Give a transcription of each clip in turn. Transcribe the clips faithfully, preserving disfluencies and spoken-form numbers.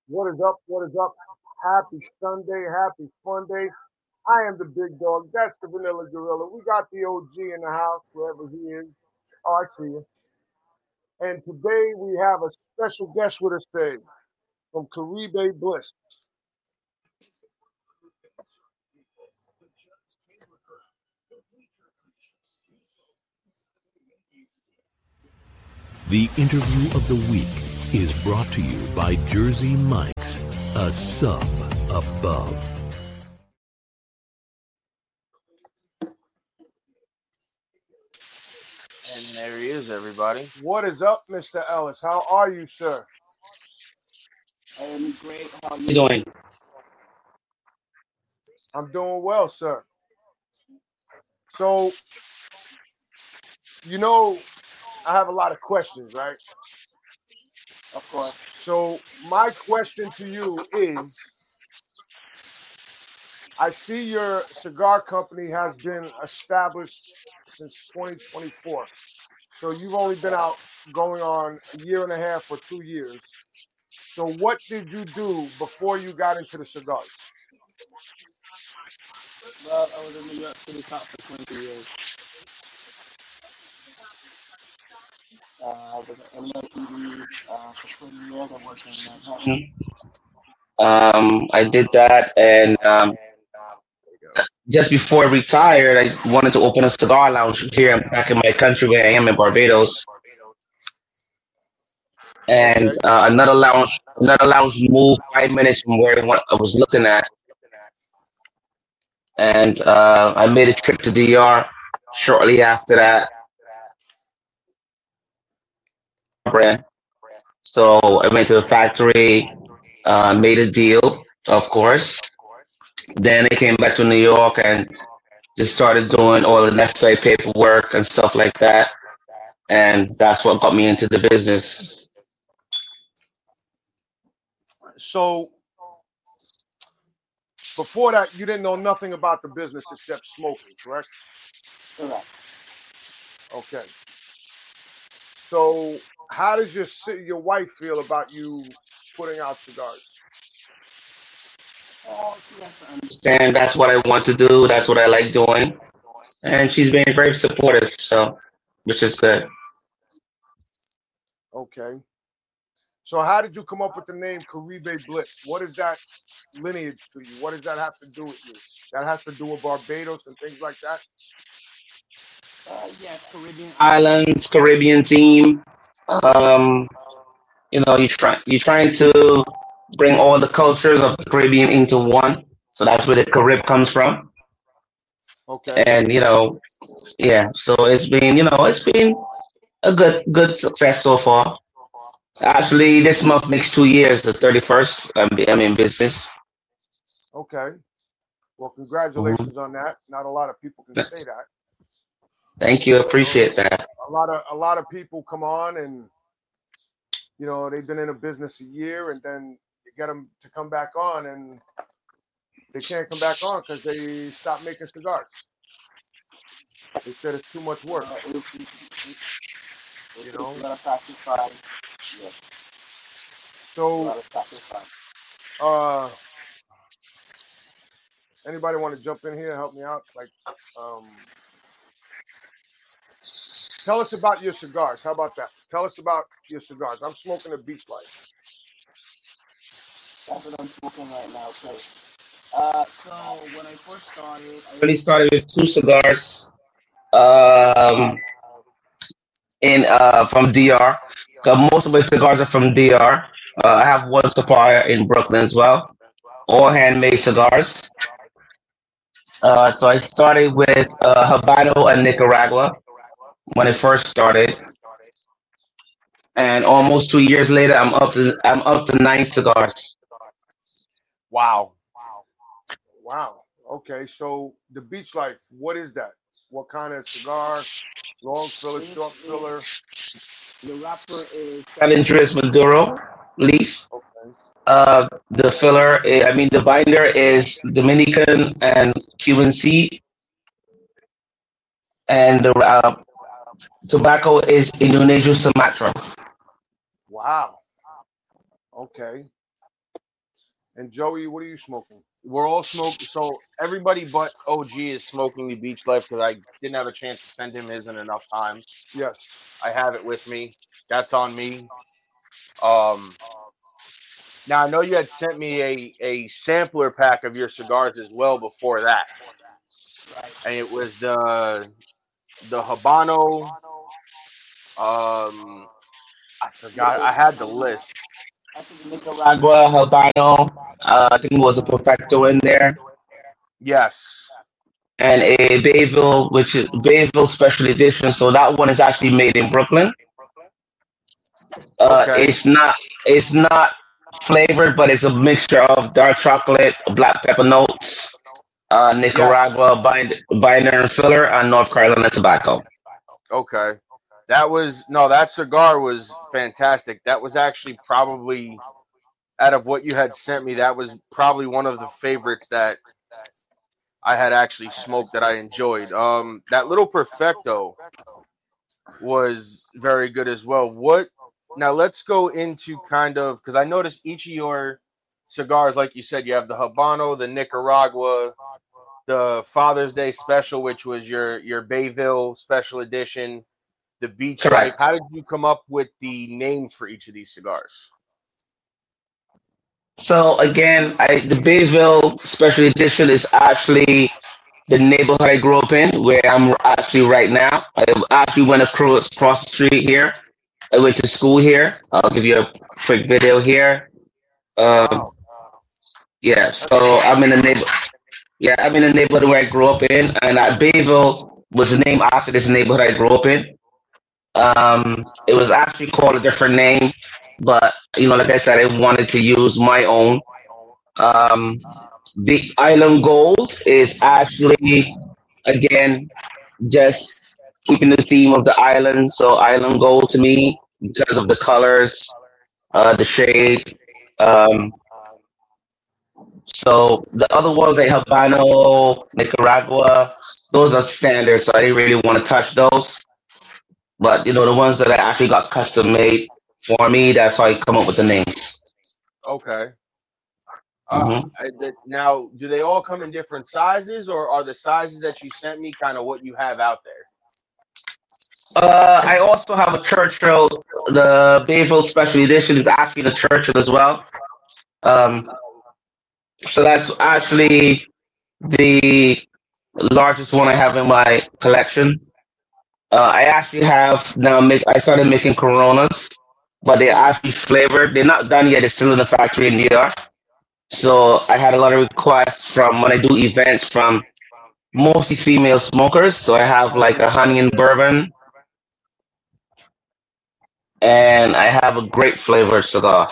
What is up? What is up? Happy Sunday, happy fun day. I am the big dog. That's the Vanilla Gorilla. We got the O G in the house, wherever he is. Oh, I see you. And today we have a special guest with us today from Caribe Bliss. The interview of the week is brought to you by Jersey Mike's, a sub above. And there he is, everybody. What is up, Mister Ellis? How are you, sir? I am great. How are you doing? I'm doing well, sir. So, you know, I have a lot of questions, right? Of course. So, my question to you is I see your cigar company has been established since twenty twenty-four. So, you've only been out going on a year and a half or two years. So, what did you do before you got into the cigars? Well, I was in New York City Cop for twenty years. Uh, I was at N Y P D uh, for twenty years. I worked in Manhattan. Um, I did that, and um, just before I retired, I wanted to open a cigar lounge here back in my country where I am in Barbados. And Okay. uh, another lounge, another lounge moved five minutes from where I wa- I was looking at, and uh, I made a trip to D R shortly after that brand. So I went to the factory, uh, made a deal, of course. Then I came back to New York and just started doing all the necessary paperwork and stuff like that. And that's what got me into the business. So, before that, you didn't know nothing about the business except smoking, correct? Correct. Okay. So, how does your si- your wife feel about you putting out cigars? Oh, she has to understand that's what I want to do. That's what I like doing. And she's been very supportive, so which is good. Okay. So, how did you come up with the name Caribe Bliss? What is that lineage to you? What does that have to do with you? That has to do with Barbados and things like that? Uh, yes, Caribbean islands, Caribbean theme. Um, you know, you try you're trying to bring all the cultures of the Caribbean into one. So that's where the Carib comes from. Okay. And you know, yeah. So it's been, you know, it's been a good good success so far. Actually, this month makes two years, the thirty-first. I'm, I'm in business. Okay. Well, Mhm. congratulations on that. Not a lot of people can say that. Thank you. You know, Appreciate that. a lot of a lot of people come on and you know they've been in a business a year and then you get them to come back on and they can't come back on because they stopped making cigars. They said it's too much work. Uh, it, it, it, it You takes a know. lot of sacrifice. Yeah, a So, lot of sacrifice. uh, anybody want to jump in here, help me out? Like, um, tell us about your cigars. How about that? Tell us about your cigars. I'm smoking a Beach Life. That's what I'm smoking right now. So, uh, so when I first started, I really started with two cigars. Um, in uh from D R. 'Cause most of my cigars are from D R. Uh, I have one supplier in Brooklyn as well. All handmade cigars. Uh, so I started with uh, Habano and Nicaragua when it first started, and almost two years later, I'm up to I'm up to nine cigars. Wow. Wow. Okay. So the Beach Life, what is that? What kind of cigar? Long filler, This short filler? is the wrapper is San Andres Maduro leaf. Okay. Uh, the filler, I I mean, the binder is Dominican and Cuban seed, and the uh, tobacco is Indonesia Sumatra. Wow. Okay. And Joey, what are you smoking? We're all smoking. So everybody but O G is smoking the Beach Life because I didn't have a chance to send him his in enough time. Yes. I have it with me. That's on me. Um, now I know you had sent me a, a sampler pack of your cigars as well before that, and it was the the Habano. Um, I forgot. I had the list. Nicaragua, Habano, uh, I think it was a Perfecto in there, Yes. and a Bayville, which is Bayville Special Edition. So that one is actually made in Brooklyn. Uh, Okay. it's not it's not flavored, but it's a mixture of dark chocolate, black pepper notes, uh, Nicaragua bind, binder and filler, and North Carolina tobacco. Okay. That was no. That cigar was fantastic. That was actually probably out of what you had sent me. That was probably one of the favorites that I had actually smoked that I enjoyed. Um, that little Perfecto was very good as well. What now? Let's go into kind of because I noticed each of your cigars, like you said, you have the Habano, the Nicaragua, the Father's Day Special, which was your your Bayville Special Edition, the Beach Correct. Life. How did you come up with the names for each of these cigars? So again, I, the Bayville Special Edition is actually the neighborhood I grew up in, where I'm actually right now. I actually went across across the street here. I went to school here. I'll give you a quick video here. Um, Wow. yeah, so I'm in the neighbor. Yeah, I'm in the neighborhood where I grew up in, and uh, Bayville was named after this neighborhood I grew up in. Um, it was actually called a different name, but you know, like I said, I wanted to use my own. Um, the Island Gold is actually, again, just keeping the theme of the island. So Island Gold to me, because of the colors, uh, the shade. Um, so the other ones like Habano, Nicaragua, those are standard. So I didn't really want to touch those. But you know, the ones that I actually got custom made for me, that's how I come up with the names. Okay. Uh, hmm I- that- now, do they all come in different sizes, or are the sizes that you sent me kind of what you have out there? Uh, I also have a Churchill. The Bayville Special Edition is actually the Churchill as well. Um, so that's actually the largest one I have in my collection. Uh, I actually have now make. I started making Coronas, but they're actually flavored. They're not done yet. It's still in the factory in D R. So I had a lot of requests from when I do events from mostly female smokers. So I have like a honey and bourbon, and I have a great flavored cigar.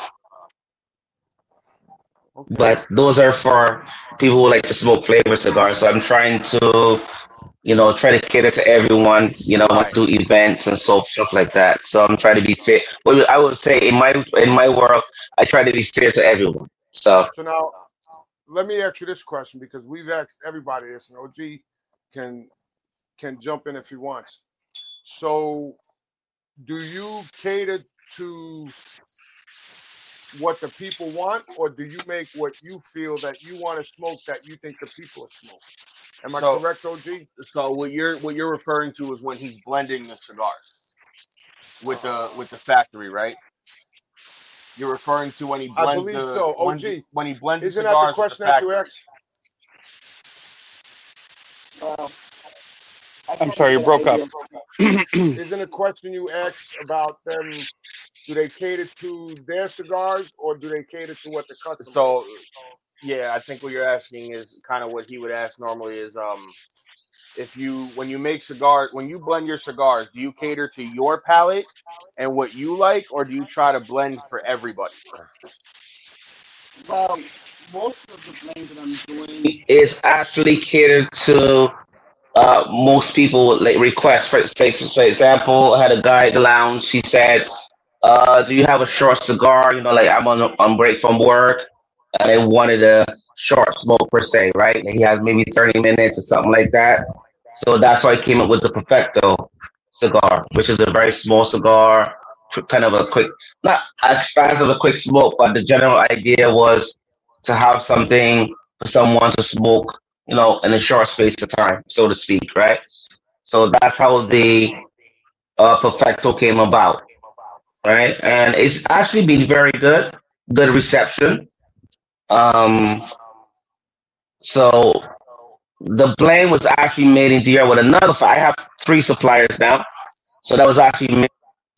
Okay. But those are for people who like to smoke flavored cigars. So I'm trying to, you know, try to cater to everyone. You know, want Right. to do events and so stuff like that. So I'm trying to be fair. Well, I would say in my in my world, I try to be fair to everyone. So So now, let me ask you this question because we've asked everybody this, and O G can can jump in if he wants. So, do you cater to what the people want, or do you make what you feel that you want to smoke that you think the people are smoking? Am I So, correct, O G? so what you're what you're referring to is when he's blending the cigars with the with the factory, right? You're referring to when he I blends believe the so. when, O G, when he blends the isn't that the cigars with the question that you factory. asked? I'm sorry, you broke up. Isn't a question you asked about them? Do they cater to their cigars, or do they cater to what the customer? So, yeah, I think what you're asking is kind of what he would ask normally is um if you when you make cigars when you blend your cigars, do you cater to your palate and what you like, or do you try to blend for everybody? well, most of the blends that I'm doing is actually catered to uh, most people like request. For, say, for example, I had a guy at the lounge. He said, uh, "Do you have a short cigar? You know, like I'm on on break from work, and I wanted a short smoke per se, right? And he has maybe thirty minutes or something like that. So that's why I came up with the Perfecto cigar, which is a very small cigar, kind of a quick, not as fast as a quick smoke, but the general idea was to have something for someone to smoke, you know, in a short space of time, so to speak, right? So that's how the uh, Perfecto came about, right? And it's actually been very good, good reception. Um, so the blend was actually made in D R with another. I have three suppliers now, so that was actually made.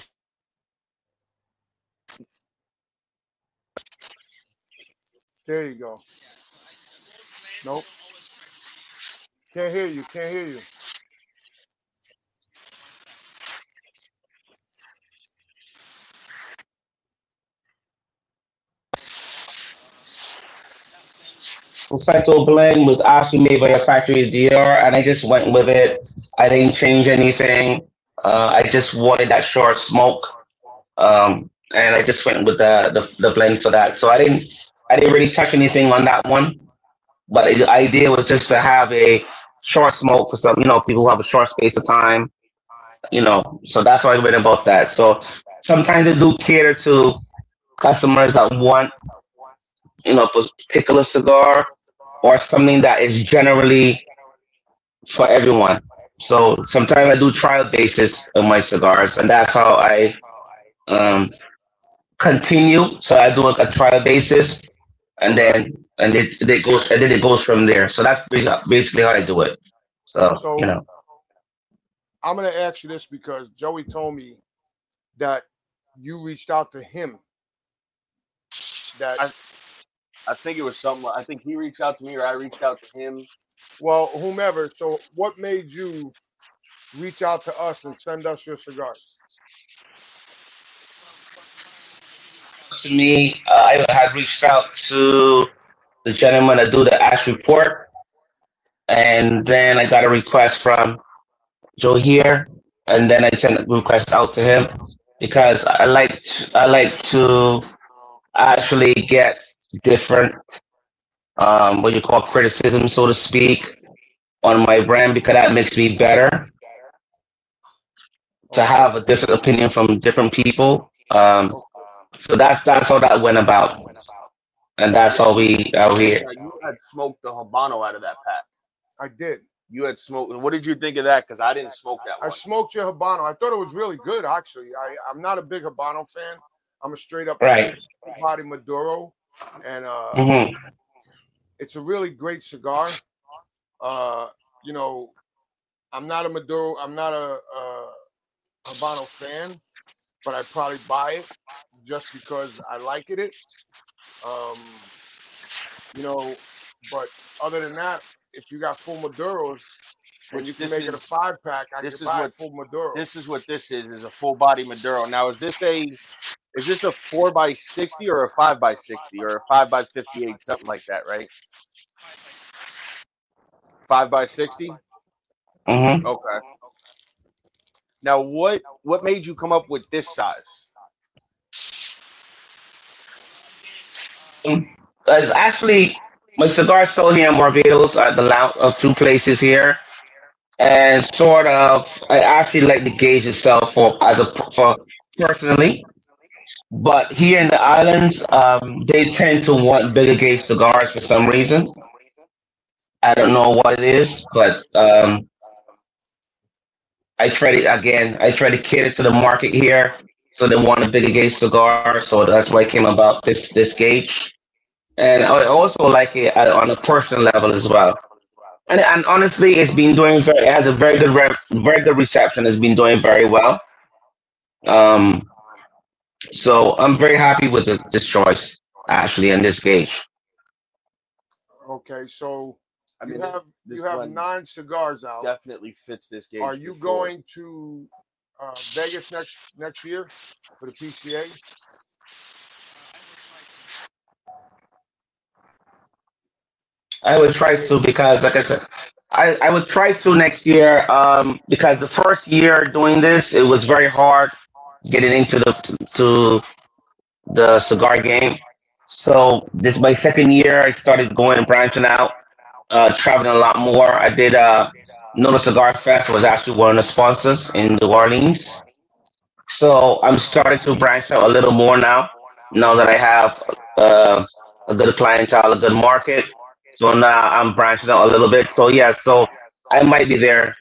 There you go. Nope. Can't hear you. Can't hear you. Perfecto blend was actually made by a factory D R, and I just went with it. I didn't change anything. Uh, I just wanted that short smoke, um, and I just went with the, the the blend for that. So I didn't I didn't really touch anything on that one. But the idea was just to have a short smoke for some, you know, people who have a short space of time, you know. So that's why I went about that. So sometimes I do cater to customers that want, you know, a particular cigar or something that is generally for everyone. So sometimes I do trial basis of my cigars, and that's how I um, continue. So I do a, a trial basis, and then and it, it goes and then it goes from there. So that's basi- basically how I do it. So So you know, I'm gonna ask you this because Joey told me that you reached out to him. That I, I think it was something. I think he reached out to me, or I reached out to him. well, whomever. So what made you reach out to us and send us your cigars? to me, uh, I had reached out to the gentleman that do the ash report, and then I got a request from Joe here, and then I sent a request out to him because I like to, I like to actually get different um what you call criticism, so to speak, on my brand because that makes me better to Okay. have a different opinion from different people. Um, so that's that's how that went about, and that's Yeah, how we out here. yeah, you had smoked the Habano out of that pack. I did. You had smoked. What did you think of that? Because I didn't smoke that I one. smoked your Habano. I thought it was really good, actually. I, I'm not a big Habano fan. I'm a straight up Right. full body Maduro, and uh, hmm it's a really great cigar. Uh, you know, I'm not a Maduro. I'm not a, a Habano fan, but I probably buy it just because I like it. Um, you know, but other than that, if you got full Maduros, when Which you can this make it a is five pack, I this can is buy a what full Maduro. this is what this is is a full body Maduro. Now is this a is this a four by sixty or a five by sixty or a five by fifty eight, something like that, right? Five by sixty. hmm Okay. Now what what made you come up with this size? It's actually my cigar sold here in Barbados at the lounge of two places here, and sort of I actually like the gauge itself for as a for personally. But here in the islands, um, they tend to want bigger gauge cigars for some reason. I don't know what it is, but um, I try to again. I try to cater to the market here, so they want a bigger gauge cigar. So that's why I came about this this gauge, and I also like it uh, on a personal level as well. And, and honestly, it's been doing very. It has a very good re- very good reception. It's been doing very well. Um, so I'm very happy with the, this choice actually in this gauge. Okay, so I you mean, have this you have blend nine cigars out. definitely fits this gauge. Are you for sure. going to uh, Vegas next next year for the P C A? I would try to because, like I said, I, I would try to next year um, because the first year doing this, it was very hard getting into the to the cigar game. So this my second year. I started going and branching out, uh, traveling a lot more. I did uh, Nona Cigar Fest was actually one of the sponsors in New Orleans. So I'm starting to branch out a little more now. Now that I have uh, a good clientele, a good market. So now I'm branching out a little bit. So yeah, so I might be there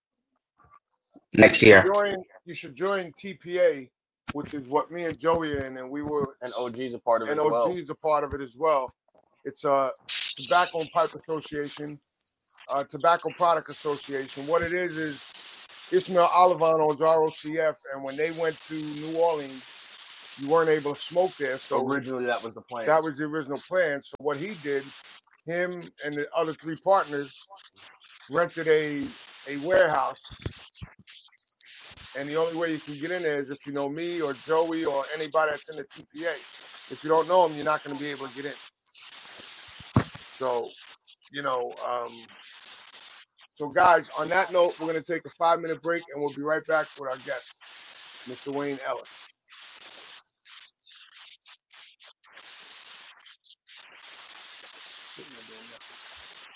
next You should year. join. You should join T P A, which is what me and Joey are in, and we were. And O G's a part of it And as O G well. is a part of it as well. It's a Tobacco and Pipe Association, uh, Tobacco Product Association. What it is is Ismail Olivon owns R O C F, and when they went to New Orleans, you weren't able to smoke there. So Originally, that was the plan. that was the original plan. So what he did, him and the other three partners rented a a warehouse. And the only way you can get in there is if you know me or Joey or anybody that's in the T P A. If you don't know them, you're not going to be able to get in. So, you know, um, so guys, on that note, we're going to take a five-minute break, and we'll be right back with our guest, Mister Wayne Ellis. Sitting there doing nothing.